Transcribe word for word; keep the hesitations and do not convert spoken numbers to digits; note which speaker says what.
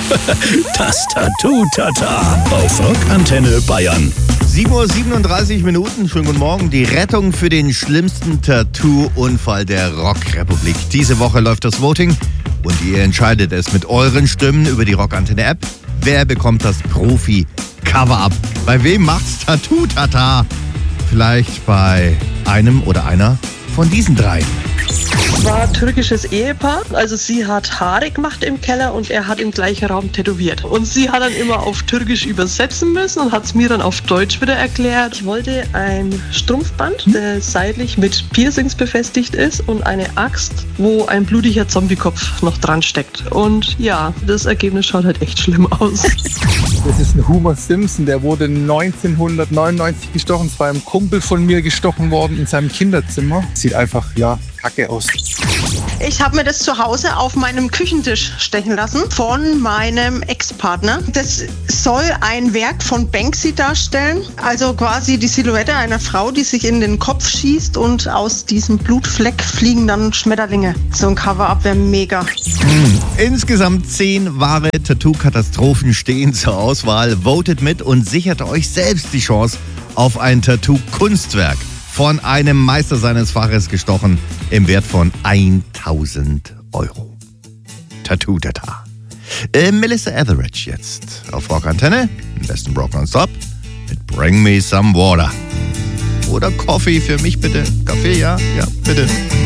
Speaker 1: Das Tattoo-Tata auf Rockantenne Bayern.
Speaker 2: sieben Uhr siebenunddreißig Minuten, schönen guten Morgen. Die Rettung für den schlimmsten Tattoo-Unfall der Rockrepublik. Diese Woche läuft das Voting und ihr entscheidet es mit euren Stimmen über die Rockantenne-App. Wer bekommt das Profi-Cover-Up? Bei wem macht's Tattoo-Tata? Vielleicht bei einem oder einer von diesen drei.
Speaker 3: Es war ein türkisches Ehepaar. Also sie hat Haare gemacht im Keller und er hat im gleichen Raum tätowiert. Und sie hat dann immer auf Türkisch übersetzen müssen und hat es mir dann auf Deutsch wieder erklärt. Ich wollte ein Strumpfband, der seitlich mit Piercings befestigt ist und eine Axt, wo ein blutiger Zombiekopf noch dran steckt. Und ja, das Ergebnis schaut halt echt schlimm aus.
Speaker 4: Das ist ein Homer Simpson, der wurde neunzehnhundertneunundneunzig gestochen. Es war einem Kumpel von mir gestochen worden in seinem Kinderzimmer. Sieht einfach, ja, kacke aus.
Speaker 5: Ich habe mir das zu Hause auf meinem Küchentisch stechen lassen von meinem Ex-Partner. Das soll ein Werk von Banksy darstellen. Also quasi die Silhouette einer Frau, die sich in den Kopf schießt und aus diesem Blutfleck fliegen dann Schmetterlinge. So ein Cover-Up wäre mega.
Speaker 2: Hm. Insgesamt zehn wahre Tattoo-Katastrophen stehen zur Auswahl. Votet mit und sichert euch selbst die Chance auf ein Tattoo-Kunstwerk. Von einem Meister seines Faches gestochen im Wert von tausend Euro. Tattoo-Tata. Äh, Melissa Etheridge jetzt auf Rockantenne. Am besten Rock non-stop mit Bring Me Some Water. Oder Coffee für mich bitte. Kaffee, ja? Ja, bitte.